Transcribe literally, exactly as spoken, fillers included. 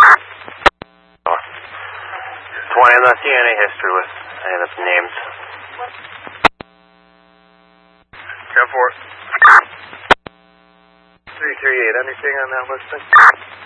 twenty, I'm not seeing any history with any of the names. ten four. three three eight, anything on that listing?